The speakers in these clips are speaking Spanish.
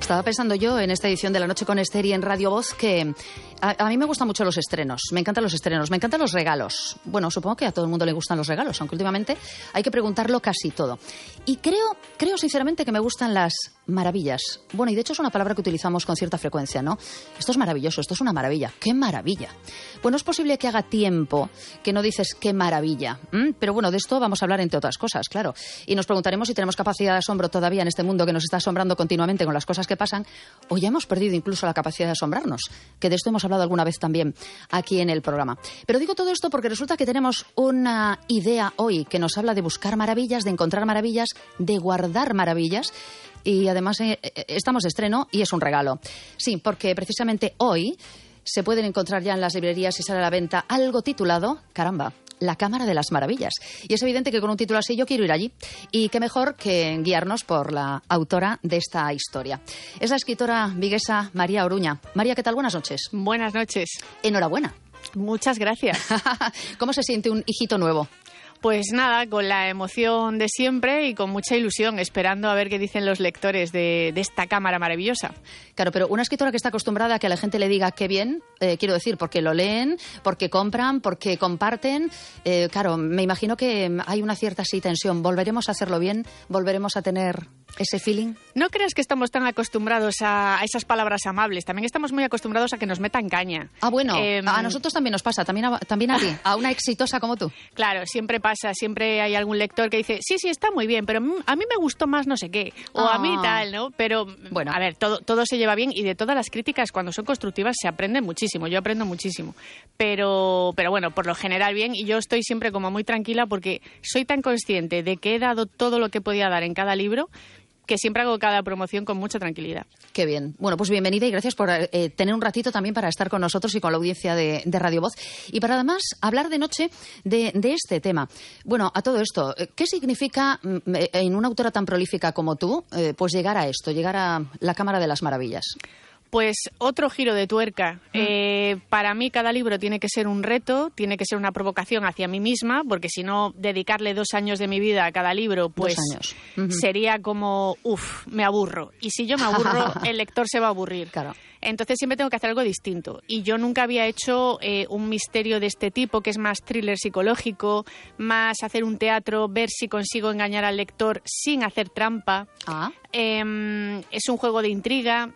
Estaba pensando yo en esta edición de La Noche con Esther y en Radio Voz que a mí me gustan mucho los estrenos, me encantan los estrenos, me encantan los regalos. Bueno, supongo que a todo el mundo le gustan los regalos, aunque últimamente hay que preguntarlo casi todo. Y creo sinceramente que me gustan las maravillas. Bueno, y de hecho es una palabra que utilizamos con cierta frecuencia, ¿no? Esto es maravilloso, esto es una maravilla. ¡Qué maravilla! Bueno, es posible que haga tiempo que no dices qué maravilla. Pero bueno, de esto vamos a hablar entre otras cosas, claro. Y nos preguntaremos si tenemos capacidad de asombro todavía en este mundo que nos está asombrando continuamente con las cosas que pasan, o ya hemos perdido incluso la capacidad de asombrarnos, que de esto hemos hablado alguna vez también aquí en el programa. Pero digo todo esto porque resulta que tenemos una idea hoy que nos habla de buscar maravillas, de encontrar maravillas, de guardar maravillas. Y además estamos de estreno y es un regalo. Sí, porque precisamente hoy se pueden encontrar ya en las librerías y sale a la venta algo titulado, caramba, La Cámara de las Maravillas. Y es evidente que con un título así yo quiero ir allí. Y qué mejor que guiarnos por la autora de esta historia. Es la escritora viguesa María Oruña. María, ¿qué tal? Buenas noches. Buenas noches. Enhorabuena. Muchas gracias. ¿Cómo se siente un hijito nuevo? Pues nada, con la emoción de siempre y con mucha ilusión, esperando a ver qué dicen los lectores de esta cámara maravillosa. Claro, pero una escritora que está acostumbrada a que la gente le diga qué bien, quiero decir, porque lo leen, porque compran, porque comparten, claro, me imagino que hay una cierta así tensión. ¿Volveremos a hacerlo bien? ¿Volveremos a tener ese feeling? No creas que estamos tan acostumbrados a esas palabras amables, también estamos muy acostumbrados a que nos metan caña. Ah, bueno, a nosotros también nos pasa, también a ti, a una exitosa como tú. Claro, siempre pasa, siempre hay algún lector que dice, sí, está muy bien, pero a mí me gustó más no sé qué, o a mí tal, ¿no? Pero, bueno, a ver, todo se lleva bien y de todas las críticas, cuando son constructivas, se aprende muchísimo, yo aprendo muchísimo. Pero bueno, por lo general bien, y yo estoy siempre como muy tranquila porque soy tan consciente de que he dado todo lo que podía dar en cada libro, que siempre hago cada promoción con mucha tranquilidad. Qué bien. Bueno, pues bienvenida y gracias por tener un ratito también para estar con nosotros y con la audiencia de Radio Voz. Y para además hablar de noche de este tema. Bueno, a todo esto, ¿qué significa en una autora tan prolífica como tú, pues llegar a esto, llegar a la Cámara de las Maravillas? Pues otro giro de tuerca. Para mí cada libro tiene que ser un reto, tiene que ser una provocación hacia mí misma, porque si no, dedicarle 2 años de mi vida a cada libro, pues sería como, me aburro. Y si yo me aburro, el lector se va a aburrir. Claro. Entonces siempre tengo que hacer algo distinto. Y yo nunca había hecho un misterio de este tipo, que es más thriller psicológico, más hacer un teatro, ver si consigo engañar al lector sin hacer trampa. Es un juego de intriga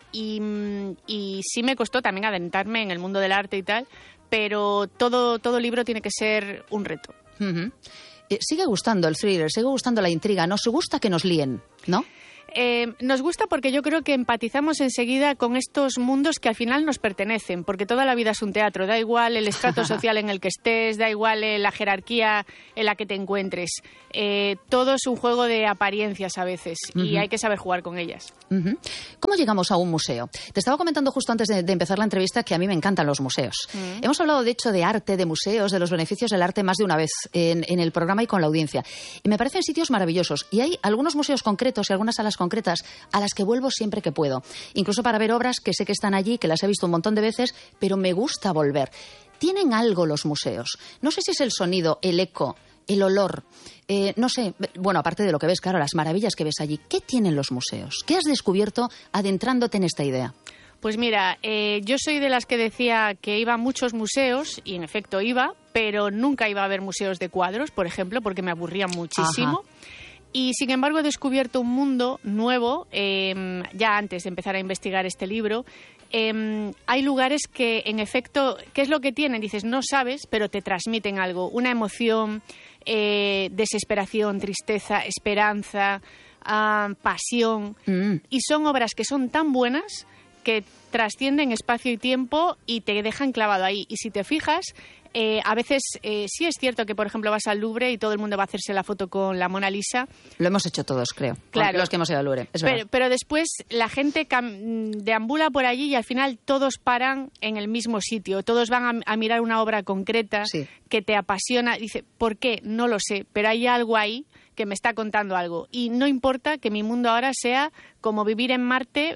y sí me costó también adentrarme en el mundo del arte y tal, pero todo libro tiene que ser un reto. Sigue gustando el thriller, sigue gustando la intriga, nos gusta que nos líen, ¿no? Nos gusta porque yo creo que empatizamos enseguida con estos mundos que al final nos pertenecen, porque toda la vida es un teatro, da igual el estrato social en el que estés, da igual la jerarquía en la que te encuentres. Todo es un juego de apariencias a veces y hay que saber jugar con ellas. ¿Cómo llegamos a un museo? Te estaba comentando justo antes de empezar la entrevista que a mí me encantan los museos. Hemos hablado de hecho de arte, de museos, de los beneficios del arte más de una vez en el programa y con la audiencia. Y me parecen sitios maravillosos. Y hay algunos museos concretos y algunas salas concretas a las que vuelvo siempre que puedo. Incluso para ver obras que sé que están allí, que las he visto un montón de veces, pero me gusta volver. Tienen algo los museos. No sé si es el sonido, el eco, el olor. No sé, bueno, aparte de lo que ves, claro, las maravillas que ves allí. ¿Qué tienen los museos? ¿Qué has descubierto adentrándote en esta idea? Pues mira, yo soy de las que decía que iba a muchos museos, y en efecto iba, pero nunca iba a ver museos de cuadros, por ejemplo, porque me aburrían muchísimo. Y sin embargo he descubierto un mundo nuevo, ya antes de empezar a investigar este libro. Hay lugares que, en efecto, ¿qué es lo que tienen? Dices, no sabes, pero te transmiten algo, una emoción, desesperación, tristeza, esperanza, pasión. Y son obras que son tan buenas que trascienden espacio y tiempo y te dejan clavado ahí. Y si te fijas, a veces sí es cierto que, por ejemplo, vas al Louvre y todo el mundo va a hacerse la foto con la Mona Lisa. Lo hemos hecho todos, creo. Claro. Los que hemos ido al Louvre. Pero después la gente deambula por allí y al final todos paran en el mismo sitio. Todos van a mirar una obra concreta que te apasiona. Dice, ¿por qué? No lo sé, pero hay algo ahí que me está contando algo. Y no importa que mi mundo ahora sea como vivir en Marte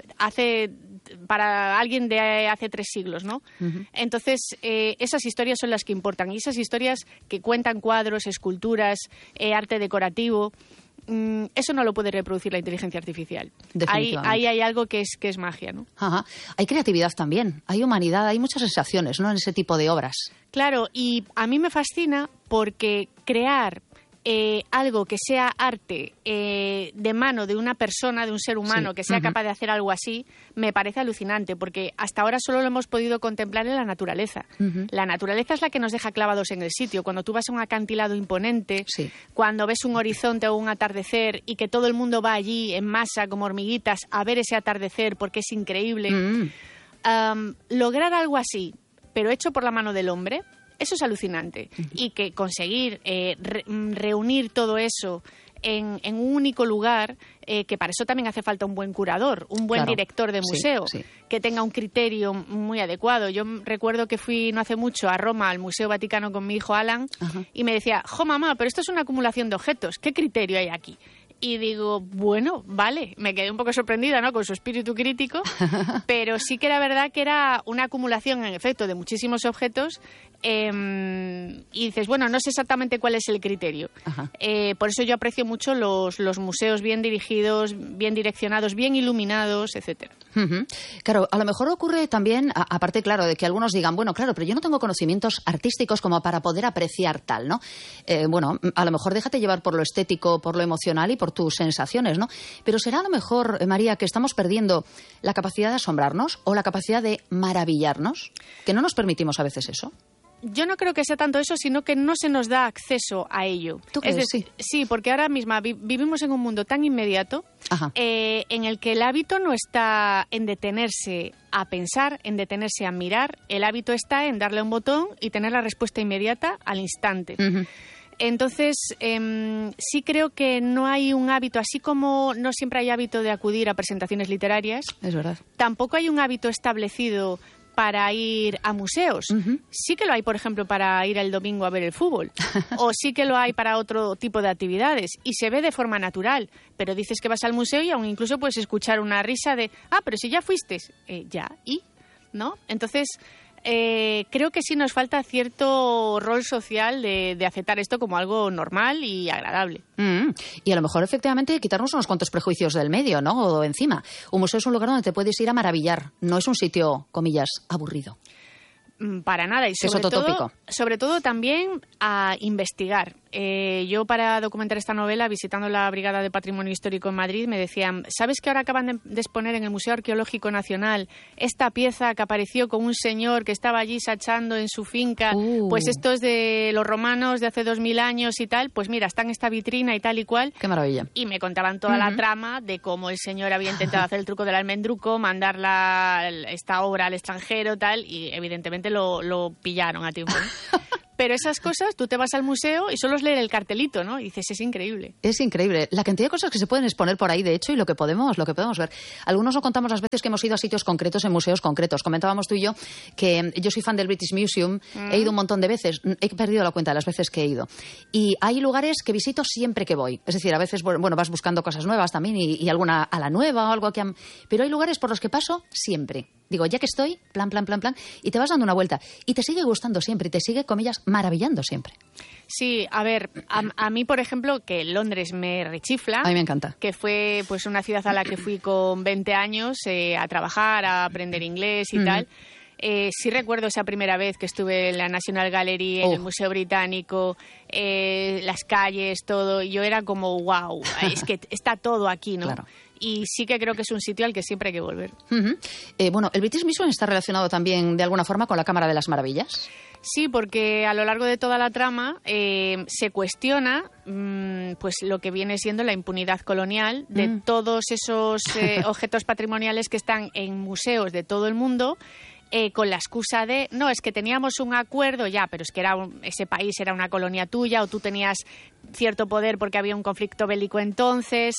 para alguien de hace 3 siglos, ¿no? Entonces, esas historias son las que importan. Y esas historias que cuentan cuadros, esculturas, arte decorativo, eso no lo puede reproducir la inteligencia artificial. Definitivamente. Ahí hay algo que es magia, ¿no? Ajá. Hay creatividad también, hay humanidad, hay muchas sensaciones, ¿no?, en ese tipo de obras. Claro, y a mí me fascina porque crear algo que sea arte de mano de una persona, de un ser humano, que sea capaz de hacer algo así, me parece alucinante, porque hasta ahora solo lo hemos podido contemplar en la naturaleza. La naturaleza es la que nos deja clavados en el sitio. Cuando tú vas a un acantilado imponente, cuando ves un horizonte o un atardecer y que todo el mundo va allí en masa, como hormiguitas, a ver ese atardecer porque es increíble, lograr algo así, pero hecho por la mano del hombre, eso es alucinante. Y que conseguir reunir todo eso en un único lugar, que para eso también hace falta un buen curador, un buen director de museo, que tenga un criterio muy adecuado. Yo recuerdo que fui no hace mucho a Roma, al Museo Vaticano, con mi hijo Alan, y me decía, jo mamá, pero esto es una acumulación de objetos, ¿qué criterio hay aquí? Y digo, bueno, vale, me quedé un poco sorprendida, ¿no?, con su espíritu crítico, pero sí que era verdad que era una acumulación, en efecto, de muchísimos objetos, y dices, bueno, no sé exactamente cuál es el criterio. Por eso yo aprecio mucho los museos bien dirigidos, bien direccionados, bien iluminados, etcétera. Claro, a lo mejor ocurre también, aparte, claro, de que algunos digan, bueno, claro, pero yo no tengo conocimientos artísticos como para poder apreciar tal, ¿no? Bueno, a lo mejor déjate llevar por lo estético, por lo emocional y por tus sensaciones, ¿no? Pero será a lo mejor, María, que estamos perdiendo la capacidad de asombrarnos o la capacidad de maravillarnos, que no nos permitimos a veces eso. Yo no creo que sea tanto eso, sino que no se nos da acceso a ello. ¿Tú crees? Sí, porque ahora mismo vivimos en un mundo tan inmediato en el que el hábito no está en detenerse a pensar, en detenerse a mirar. El hábito está en darle a un botón y tener la respuesta inmediata al instante. Entonces, sí creo que no hay un hábito, así como no siempre hay hábito de acudir a presentaciones literarias. Es verdad. Tampoco hay un hábito establecido para ir a museos. Sí que lo hay, por ejemplo, para ir el domingo a ver el fútbol. O sí que lo hay para otro tipo de actividades. Y se ve de forma natural. Pero dices que vas al museo y aún incluso puedes escuchar una risa de, pero si ya fuiste. Ya, ¿y? ¿No? Entonces, creo que sí nos falta cierto rol social de aceptar esto como algo normal y agradable. Y a lo mejor, efectivamente, quitarnos unos cuantos prejuicios del medio, ¿no? O encima. Un museo es un lugar donde te puedes ir a maravillar. No es un sitio, comillas, aburrido. Para nada. Y sobre todo también a investigar. Yo, para documentar esta novela, visitando la Brigada de Patrimonio Histórico en Madrid, me decían, ¿sabes que ahora acaban de exponer en el Museo Arqueológico Nacional esta pieza que apareció con un señor que estaba allí sachando en su finca? Pues esto es de los romanos de hace 2000 años y tal. Pues mira, está en esta vitrina y tal y cual. ¡Qué maravilla! Y me contaban toda la trama de cómo el señor había intentado hacer el truco del almendruco, mandar esta obra al extranjero, tal, y evidentemente lo pillaron a tiempo, ¿no? Pero esas cosas, tú te vas al museo y solo es leer el cartelito, ¿no? Y dices, es increíble. Es increíble. La cantidad de cosas que se pueden exponer por ahí, de hecho, y lo que podemos ver. Algunos nos contamos las veces que hemos ido a sitios concretos, en museos concretos. Comentábamos tú y yo que yo soy fan del British Museum. He ido un montón de veces. He perdido la cuenta de las veces que he ido. Y hay lugares que visito siempre que voy. Es decir, a veces, bueno, vas buscando cosas nuevas también y alguna a la nueva o algo que... Pero hay lugares por los que paso siempre. Digo, ya que estoy, plan, y te vas dando una vuelta. Y te sigue gustando siempre, y te sigue, comillas, maravillando siempre. Sí, a ver, a mí, por ejemplo, que Londres me rechifla. A mí me encanta. Que fue pues una ciudad a la que fui con 20 años a trabajar, a aprender inglés y tal. Sí recuerdo esa primera vez que estuve en la National Gallery, en el Museo Británico, las calles, todo. Y yo era como, wow, es que está todo aquí, ¿no? Claro. Y sí que creo que es un sitio al que siempre hay que volver. Bueno, ¿el British Museum está relacionado también de alguna forma con la Cámara de las Maravillas? Sí, porque a lo largo de toda la trama se cuestiona pues lo que viene siendo la impunidad colonial de todos esos objetos patrimoniales que están en museos de todo el mundo. Con la excusa de, no, es que teníamos un acuerdo, ya, pero es que ese país era una colonia tuya o tú tenías cierto poder porque había un conflicto bélico entonces.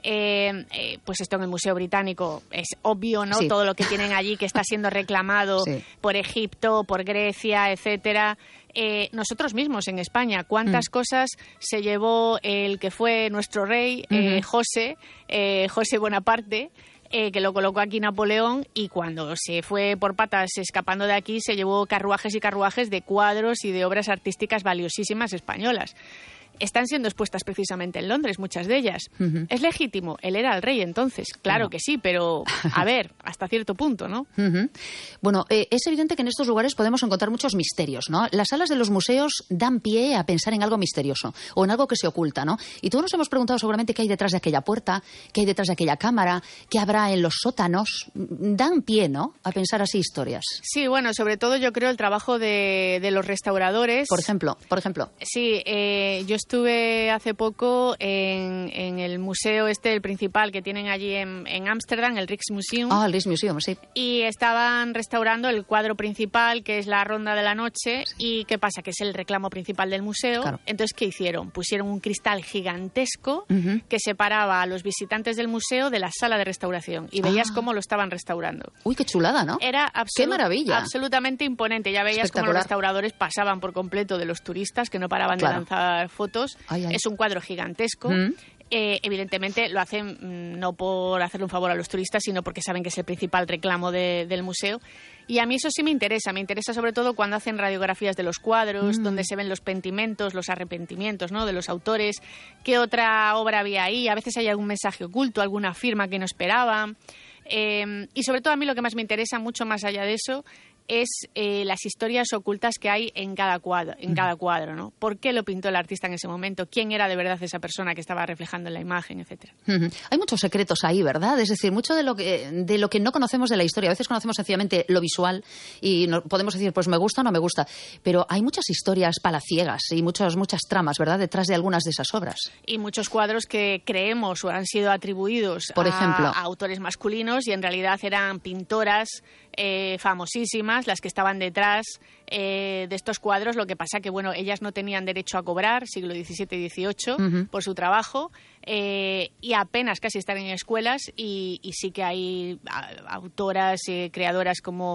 Pues esto en el Museo Británico es obvio, ¿no? Sí. Todo lo que tienen allí que está siendo reclamado por Egipto, por Grecia, etcétera. Nosotros mismos en España, ¿cuántas cosas se llevó el que fue nuestro rey, José Bonaparte? Que lo colocó aquí Napoleón, y cuando se fue por patas escapando de aquí se llevó carruajes y carruajes de cuadros y de obras artísticas valiosísimas españolas. están siendo expuestas precisamente en Londres, muchas de ellas. ¿Es legítimo? Él era el rey entonces. Claro que sí, pero a ver, hasta cierto punto, ¿no? Bueno, es evidente que en estos lugares podemos encontrar muchos misterios, ¿no? Las salas de los museos dan pie a pensar en algo misterioso o en algo que se oculta, ¿no? Y todos nos hemos preguntado seguramente qué hay detrás de aquella puerta, qué hay detrás de aquella cámara, qué habrá en los sótanos. Dan pie, ¿no?, a pensar así historias. Sí, bueno, sobre todo yo creo el trabajo de los restauradores. Por ejemplo. Sí, yo estuve hace poco en el museo el principal que tienen allí en Ámsterdam, el Rijksmuseum. Ah, el Rijksmuseum, sí. Y estaban restaurando el cuadro principal, que es la Ronda de la Noche. Sí. ¿Y qué pasa? Que es el reclamo principal del museo. Claro. Entonces, ¿qué hicieron? Pusieron un cristal gigantesco que separaba a los visitantes del museo de la sala de restauración. Y veías cómo lo estaban restaurando. Uy, qué chulada, ¿no? Era ¡qué maravilla! Absolutamente imponente. Ya veías cómo los restauradores pasaban por completo de los turistas que no paraban de lanzar fotos. Es un cuadro gigantesco. Evidentemente lo hacen no por hacerle un favor a los turistas, sino porque saben que es el principal reclamo del museo. Y a mí eso sí me interesa sobre todo cuando hacen radiografías de los cuadros, donde se ven los pentimentos, los arrepentimientos, ¿no?, de los autores, qué otra obra había ahí, a veces hay algún mensaje oculto, alguna firma que no esperaban. Y sobre todo a mí lo que más me interesa, mucho más allá de eso, es las historias ocultas que hay en cada cuadro, ¿no? ¿Por qué lo pintó el artista en ese momento? ¿Quién era de verdad esa persona que estaba reflejando en la imagen, etcétera? Hay muchos secretos ahí, ¿verdad? Es decir, mucho de lo que no conocemos de la historia. A veces conocemos sencillamente lo visual y podemos decir, pues me gusta o no me gusta. Pero hay muchas historias palaciegas y muchas tramas, ¿verdad?, detrás de algunas de esas obras. Y muchos cuadros que creemos o han sido atribuidos por ejemplo, a autores masculinos y en realidad eran pintoras famosísimas las que estaban detrás de estos cuadros. Lo que pasa que, bueno, ellas no tenían derecho a cobrar, siglo XVII y XVIII, por su trabajo, y apenas casi están en escuelas, y sí que hay autoras, creadoras como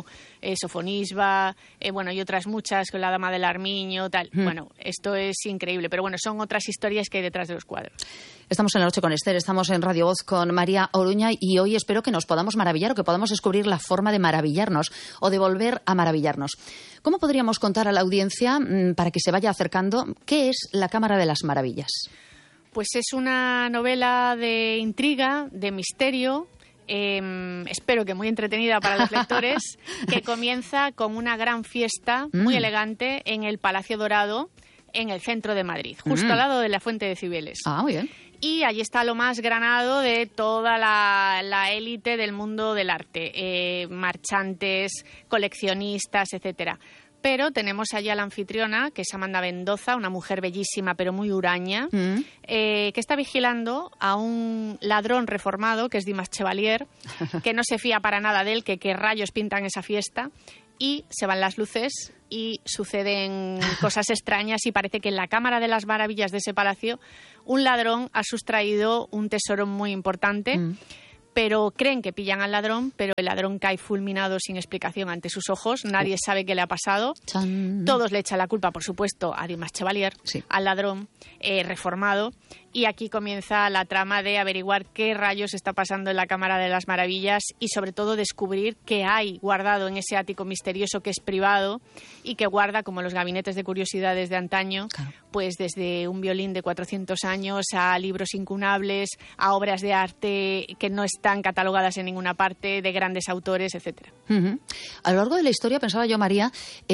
Sofonisba, bueno, y otras muchas, con la Dama del Armiño, tal. Bueno, esto es increíble, pero bueno, son otras historias que hay detrás de los cuadros. Estamos en La Noche con Esther, estamos en Radio Voz con María Oruña y hoy espero que nos podamos maravillar o que podamos descubrir la forma de maravillarnos o de volver a maravillarnos. ¿Cómo podríamos contar a la audiencia, para que se vaya acercando, qué es La Cámara de las Maravillas? Pues es una novela de intriga, de misterio, espero que muy entretenida para los lectores, que comienza con una gran fiesta muy elegante en el Palacio Dorado, en el centro de Madrid, justo al lado de la Fuente de Cibeles. Ah, muy bien. Y allí está lo más granado de toda la élite del mundo del arte, marchantes, coleccionistas, etcétera. Pero tenemos allí a la anfitriona, que es Amanda Mendoza, una mujer bellísima pero muy huraña, que está vigilando a un ladrón reformado, que es Dimas Chevalier, que no se fía para nada de él, que qué rayos pintan esa fiesta. Y se van las luces y suceden cosas extrañas y parece que en la Cámara de las Maravillas de ese palacio un ladrón ha sustraído un tesoro muy importante, pero creen que pillan al ladrón, pero el ladrón cae fulminado sin explicación ante sus ojos, nadie sabe qué le ha pasado. Todos le echan la culpa, por supuesto, a Dimas Chevalier, al ladrón reformado. Y aquí comienza la trama de averiguar qué rayos está pasando en la Cámara de las Maravillas y sobre todo descubrir qué hay guardado en ese ático misterioso que es privado y que guarda, como los gabinetes de curiosidades de antaño, pues desde un violín de 400 años a libros incunables, a obras de arte que no están catalogadas en ninguna parte, de grandes autores, etcétera. A lo largo de la historia, pensaba yo, María,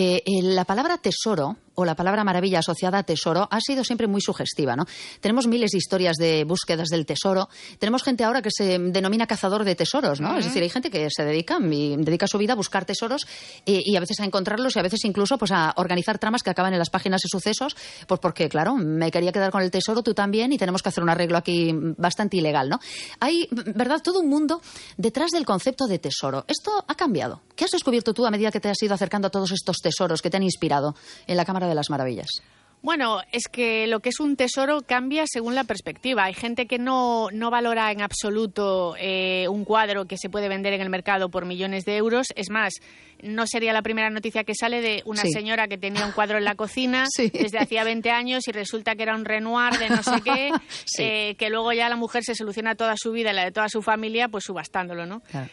la palabra tesoro o la palabra maravilla asociada a tesoro ha sido siempre muy sugestiva, ¿no? Tenemos miles de historias de búsquedas del tesoro. Tenemos gente ahora que se denomina cazador de tesoros, ¿no? Es decir, hay gente que se dedica su vida a buscar tesoros y a veces a encontrarlos y a veces incluso pues a organizar tramas que acaban en las páginas de sucesos, pues porque, claro, me quería quedar con el tesoro, tú también, y tenemos que hacer un arreglo aquí bastante ilegal, ¿no? Hay, ¿verdad?, todo un mundo detrás del concepto de tesoro. Esto ha cambiado. ¿Qué has descubierto tú a medida que te has ido acercando a todos estos tesoros que te han inspirado en la Cámara de las Maravillas? Bueno, es que lo que es un tesoro cambia según la perspectiva. Hay gente que no valora en absoluto un cuadro que se puede vender en el mercado por millones de euros. Es más, no sería la primera noticia que sale de una señora que tenía un cuadro en la cocina desde hacía 20 años y resulta que era un Renoir de no sé qué, que luego ya la mujer se soluciona toda su vida y la de toda su familia pues subastándolo, ¿no? Claro.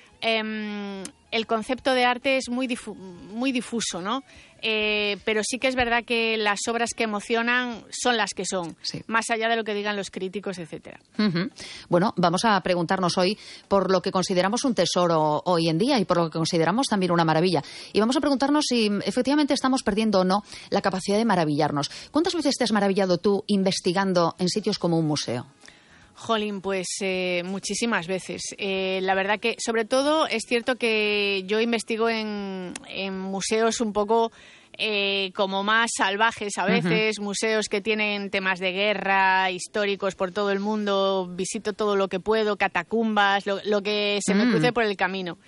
El concepto de arte es muy difuso, ¿no? Pero sí que es verdad que las obras que emocionan son las que son, más allá de lo que digan los críticos, etcétera. Bueno, vamos a preguntarnos hoy por lo que consideramos un tesoro hoy en día y por lo que consideramos también una maravilla. Y vamos a preguntarnos si efectivamente estamos perdiendo o no la capacidad de maravillarnos. ¿Cuántas veces te has maravillado tú investigando en sitios como un museo? Jolín, pues muchísimas veces. La verdad que, sobre todo, es cierto que yo investigo en museos un poco como más salvajes a veces, museos que tienen temas de guerra, históricos por todo el mundo, visito todo lo que puedo, catacumbas, lo que se me cruce por el camino.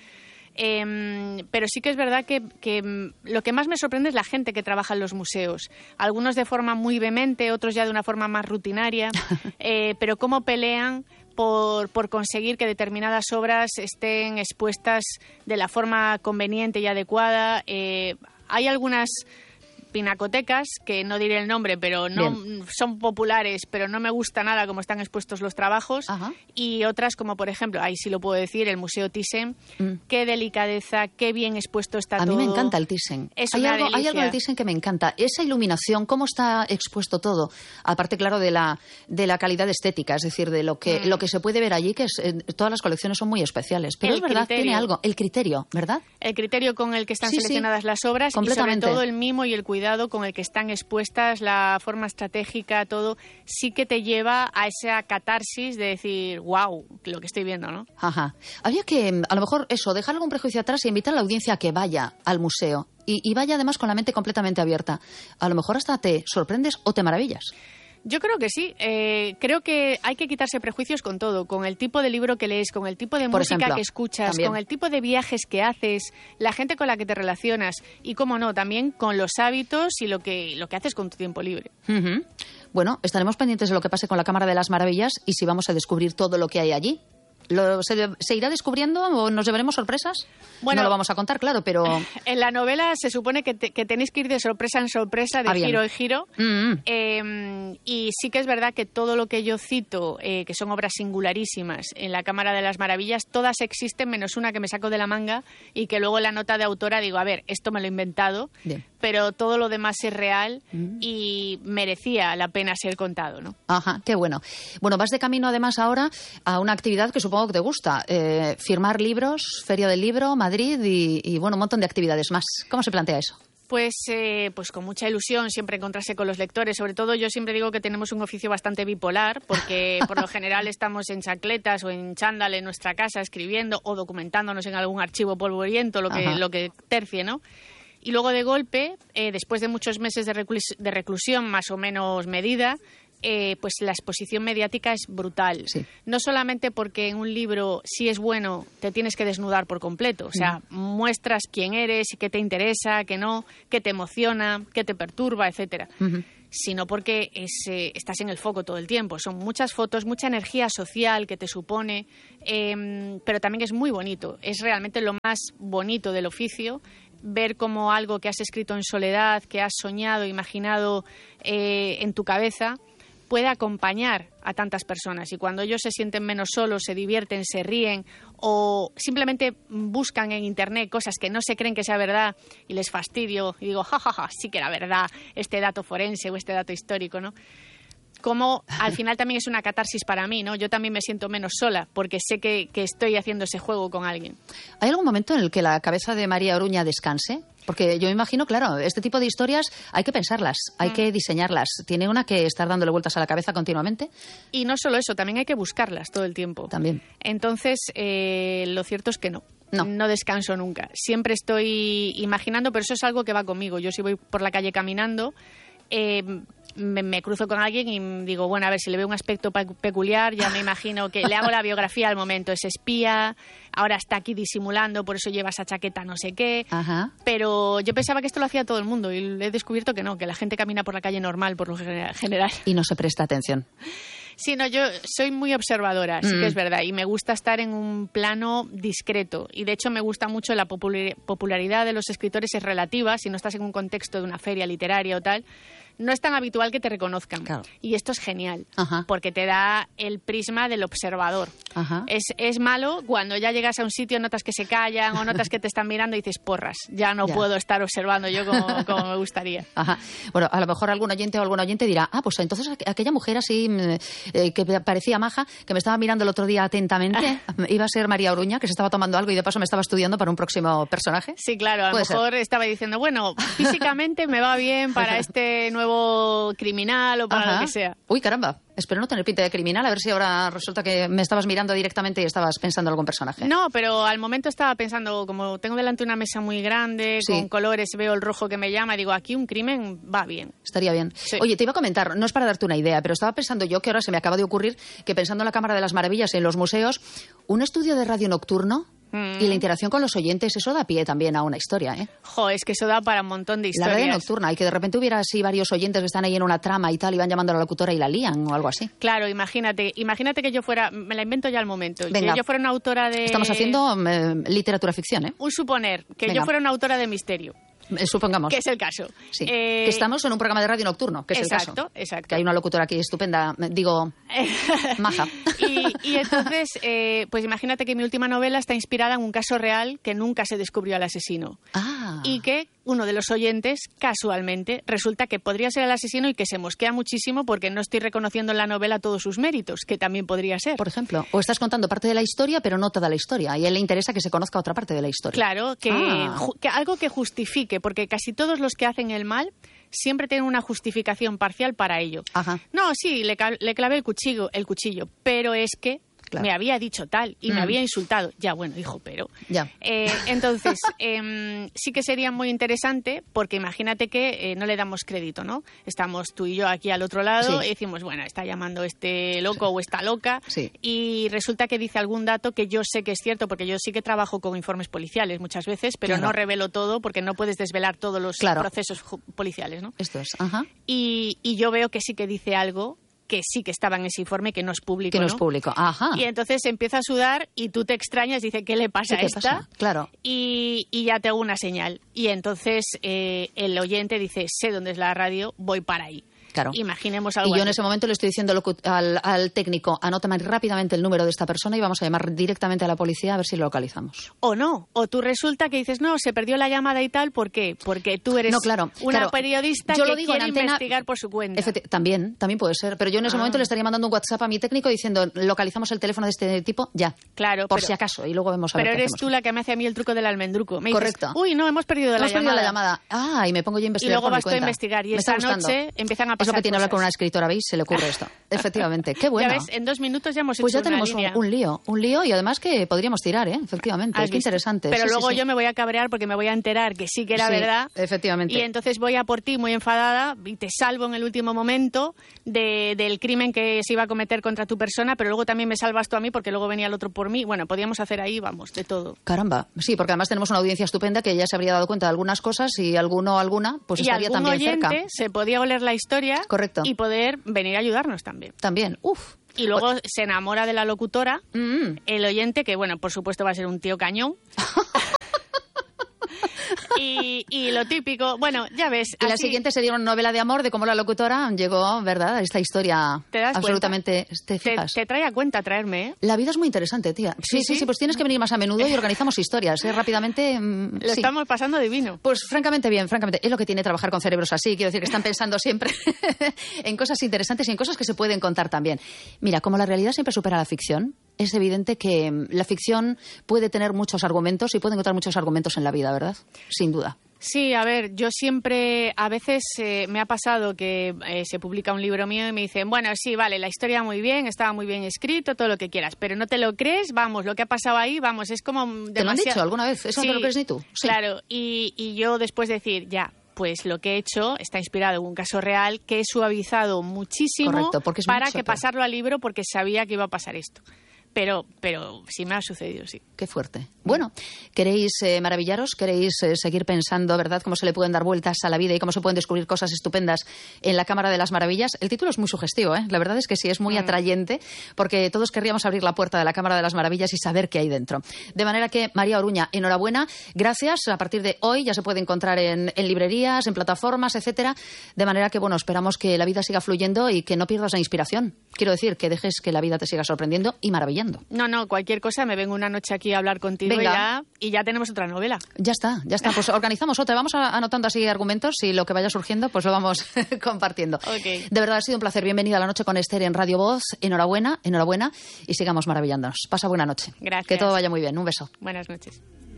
Pero sí que es verdad que lo que más me sorprende es la gente que trabaja en los museos. Algunos de forma muy vehemente, otros ya de una forma más rutinaria, pero cómo pelean por conseguir que determinadas obras estén expuestas de la forma conveniente y adecuada. Hay algunas pinacotecas, que no diré el nombre, pero no son populares, pero no me gusta nada cómo están expuestos los trabajos. Y otras como, por ejemplo, ahí sí lo puedo decir, el Museo Thyssen. Qué delicadeza, qué bien expuesto está todo. A mí me encanta el Thyssen. Hay algo del Thyssen que me encanta. Esa iluminación, cómo está expuesto todo. Aparte, claro, de la calidad estética, es decir, de lo que se puede ver allí, que todas las colecciones son muy especiales. Pero es verdad, tiene algo. El criterio, ¿verdad? El criterio con el que están seleccionadas las obras y sobre todo el mimo y el cuidado con el que están expuestas, la forma estratégica, todo, sí que te lleva a esa catarsis de decir, wow, lo que estoy viendo, ¿no? Había que, a lo mejor, dejar algún prejuicio atrás y invitar a la audiencia a que vaya al museo y vaya además con la mente completamente abierta. A lo mejor hasta te sorprendes o te maravillas. Yo creo que sí. Creo que hay que quitarse prejuicios con todo, con el tipo de libro que lees, con el tipo de música que escuchas, con el tipo de viajes que haces, la gente con la que te relacionas y, cómo no, también con los hábitos y lo que haces con tu tiempo libre. Bueno, estaremos pendientes de lo que pase con la Cámara de las Maravillas y si vamos a descubrir todo lo que hay allí. ¿Se irá descubriendo o nos llevaremos sorpresas? Bueno, no lo vamos a contar, claro, pero... En la novela se supone que tenéis que ir de sorpresa en sorpresa, de giro en giro. Y sí que es verdad que todo lo que yo cito, que son obras singularísimas en la Cámara de las Maravillas, todas existen menos una que me saco de la manga y que luego en la nota de autora digo, a ver, esto me lo he inventado, pero todo lo demás es real y merecía la pena ser contado, ¿no? Qué bueno. Bueno, vas de camino además ahora a una actividad que supongo que te gusta, firmar libros, Feria del Libro, Madrid y bueno, un montón de actividades más. ¿Cómo se plantea eso? Pues con mucha ilusión siempre encontrarse con los lectores. Sobre todo yo siempre digo que tenemos un oficio bastante bipolar porque por lo general estamos en chancletas o en chándal en nuestra casa escribiendo o documentándonos en algún archivo polvoriento, lo que tercie, ¿no? Y luego de golpe, después de muchos meses de reclusión más o menos medida, pues la exposición mediática es brutal. No solamente porque en un libro, si es bueno, te tienes que desnudar por completo. O sea, muestras quién eres, qué te interesa, qué no, qué te emociona, qué te perturba, etcétera. Sino porque estás en el foco todo el tiempo. Son muchas fotos, mucha energía social que te supone, pero también es muy bonito. Es realmente lo más bonito del oficio, ver cómo algo que has escrito en soledad, que has soñado, imaginado en tu cabeza, puede acompañar a tantas personas. Y cuando ellos se sienten menos solos, se divierten, se ríen o simplemente buscan en Internet cosas que no se creen que sea verdad y les fastidio y digo, jajaja, sí que era verdad este dato forense o este dato histórico, ¿no? Como al final también es una catarsis para mí, ¿no? Yo también me siento menos sola porque sé que estoy haciendo ese juego con alguien. ¿Hay algún momento en el que la cabeza de María Oruña descanse? Porque yo me imagino, claro, este tipo de historias hay que pensarlas, hay que diseñarlas. Tiene una que estar dándole vueltas a la cabeza continuamente. Y no solo eso, también hay que buscarlas todo el tiempo. También. Entonces, lo cierto es que no descanso nunca. Siempre estoy imaginando, pero eso es algo que va conmigo. Yo si voy por la calle caminando, me cruzo con alguien y digo, bueno, a ver, si le veo un aspecto peculiar, ya me imagino que le hago la biografía al momento. Es espía, ahora está aquí disimulando, por eso lleva esa chaqueta no sé qué. Pero yo pensaba que esto lo hacía todo el mundo y he descubierto que no, que la gente camina por la calle normal por lo general. Y no se presta atención. Sí, no, yo soy muy observadora, sí que es verdad, y me gusta estar en un plano discreto. Y de hecho me gusta mucho la popularidad de los escritores, es relativa, si no estás en un contexto de una feria literaria o tal. No es tan habitual que te reconozcan. Claro. Y esto es genial, Ajá. porque te da el prisma del observador. Ajá. Es malo cuando ya llegas a un sitio, notas que se callan o notas que te están mirando y dices, porras, ya no puedo estar observando yo como me gustaría. Ajá. Bueno, a lo mejor algún oyente o algún oyente dirá, pues entonces aquella mujer así que parecía maja, que me estaba mirando el otro día atentamente, iba a ser María Oruña, que se estaba tomando algo y de paso me estaba estudiando para un próximo personaje. Sí, claro, a lo mejor estaba diciendo, bueno, físicamente me va bien para este nuevo criminal o para lo que sea. Uy, caramba, espero no tener pinta de criminal, a ver si ahora resulta que me estabas mirando directamente y estabas pensando en algún personaje. No, pero al momento estaba pensando, como tengo delante una mesa muy grande, con colores, veo el rojo que me llama, y digo, aquí un crimen va bien. Estaría bien. Sí. Oye, te iba a comentar, no es para darte una idea, pero estaba pensando yo, que ahora se me acaba de ocurrir, que pensando en la Cámara de las Maravillas y en los museos, un estudio de radio nocturno. Y la interacción con los oyentes, eso da pie también a una historia, ¿eh? Es que eso da para un montón de historias. La radio nocturna, y que de repente hubiera así varios oyentes que están ahí en una trama y tal, y van llamando a la locutora y la lían o algo así. Claro, imagínate que yo fuera, me la invento ya al momento, Venga. que yo fuera una autora de... Estamos haciendo literatura ficción, ¿eh? Un suponer, que yo fuera una autora de misterio. Supongamos. Que es el caso. Sí. Que estamos en un programa de radio nocturno, que es el caso. Exacto. Que hay una locutora aquí estupenda, digo, maja. Y entonces, pues imagínate que mi última novela está inspirada en un caso real que nunca se descubrió al asesino. Y que uno de los oyentes, casualmente, resulta que podría ser el asesino y que se mosquea muchísimo porque no estoy reconociendo en la novela todos sus méritos, que también podría ser. Por ejemplo, o estás contando parte de la historia, pero no toda la historia, y a él le interesa que se conozca otra parte de la historia. Claro, que algo que justifique, porque casi todos los que hacen el mal siempre tienen una justificación parcial para ello. Ajá. No, sí, le clavé el cuchillo, pero es que me había dicho tal y me había insultado. Ya, bueno, hijo, pero... Ya. Entonces, sí que sería muy interesante, porque imagínate que no le damos crédito, ¿no? Estamos tú y yo aquí al otro lado y decimos, bueno, está llamando este loco o esta loca, y resulta que dice algún dato que yo sé que es cierto, porque yo sí que trabajo con informes policiales muchas veces, pero no revelo todo porque no puedes desvelar todos los procesos policiales, ¿no? Esto es, ajá. Y yo veo que sí que dice algo que sí que estaba en ese informe, que no es público. Que no es público, ajá. Y entonces empieza a sudar y tú te extrañas, dice, ¿qué le pasa a esta? Pasa? Claro. Y ya te hago una señal. Y entonces el oyente dice, sé dónde es la radio, voy para ahí. Claro. Imaginemos algo Y yo así. en ese momento le estoy diciendo al técnico, anótame rápidamente el número de esta persona y vamos a llamar directamente a la policía a ver si lo localizamos. O no, o tú resulta que dices, no, se perdió la llamada y tal, ¿por qué? Porque tú eres una periodista que quiere investigar por su cuenta. También puede ser, pero yo en ese momento le estaría mandando un WhatsApp a mi técnico diciendo, localizamos el teléfono de este tipo ya, claro, por si acaso, y luego vemos a ver Pero qué eres hacemos. tú la que me hace a mí el truco del almendruco. Me Correcto. Dices, uy, no, hemos perdido la llamada. Y me pongo yo a investigar. Y luego por vas mi tú a cuenta. investigar, y Me esta está gustando. noche empiezan a pasar Eso que tiene cosas. hablar con una escritora, ¿veis? Se le ocurre esto. Efectivamente, qué bueno. Ya ves, en 2 minutos ya hemos hecho Pues ya una tenemos línea. un lío y además que podríamos tirar, efectivamente. ¿Has Qué visto? interesante. Pero Sí, luego sí. yo me voy a cabrear porque me voy a enterar que sí que era verdad. Efectivamente. Y entonces voy a por ti muy enfadada y te salvo en el último momento del crimen que se iba a cometer contra tu persona, pero luego también me salvas tú a mí porque luego venía el otro por mí. Bueno, podíamos hacer ahí, vamos, de todo. Caramba, sí, porque además tenemos una audiencia estupenda que ya se habría dado cuenta de algunas cosas y alguno o alguna pues y estaría algún también oyente cerca. se podía oler la historia. Correcto. Y poder venir a ayudarnos también. También, uf. Y luego se enamora de la locutora, el oyente, que bueno, por supuesto va a ser un tío cañón. Y lo típico, bueno, ya ves. Y la así, siguiente sería una novela de amor de cómo la locutora llegó, ¿verdad?, a esta historia. ¿Te das absolutamente. ¿Te fijas? Te trae a cuenta traerme, ¿eh? La vida es muy interesante, tía. Sí, pues tienes que venir más a menudo y organizamos historias, rápidamente. Lo estamos pasando divino. Pues francamente bien, francamente. Es lo que tiene trabajar con cerebros así. Quiero decir que están pensando siempre en cosas interesantes y en cosas que se pueden contar también. Mira, como la realidad siempre supera la ficción, es evidente que la ficción puede tener muchos argumentos y puede encontrar muchos argumentos en la vida, ¿verdad? Sin duda. Sí, a ver, yo siempre, a veces me ha pasado que se publica un libro mío y me dicen, bueno, sí, vale, la historia muy bien, estaba muy bien escrito, todo lo que quieras, pero no te lo crees, vamos, lo que ha pasado ahí, vamos, es como demasiado... ¿Te lo han dicho alguna vez? ¿Eso no te lo crees ni tú? Sí. Claro, y yo después de decir, ya, pues lo que he hecho está inspirado en un caso real que he suavizado muchísimo. Correcto, porque es para mucho, que pasarlo al libro porque sabía que iba a pasar esto. pero sí me ha sucedido, sí. Qué fuerte. Bueno, ¿queréis maravillaros? ¿Queréis seguir pensando, verdad, cómo se le pueden dar vueltas a la vida y cómo se pueden descubrir cosas estupendas en la Cámara de las Maravillas? El título es muy sugestivo, ¿eh? La verdad es que sí, es muy atrayente, porque todos querríamos abrir la puerta de la Cámara de las Maravillas y saber qué hay dentro. De manera que, María Oruña, enhorabuena, gracias. A partir de hoy ya se puede encontrar en librerías, en plataformas, etcétera. De manera que, bueno, esperamos que la vida siga fluyendo y que no pierdas la inspiración. Quiero decir, que dejes que la vida te siga sorprendiendo y maravillando. No, cualquier cosa, me vengo una noche aquí a hablar contigo y ya tenemos otra novela. Ya está. Pues organizamos otra. Vamos anotando así argumentos y lo que vaya surgiendo, pues lo vamos compartiendo. Okay. De verdad, ha sido un placer. Bienvenida a La Noche con Esther en Radio Voz. Enhorabuena y sigamos maravillándonos. Pasa buena noche. Gracias. Que todo vaya muy bien. Un beso. Buenas noches.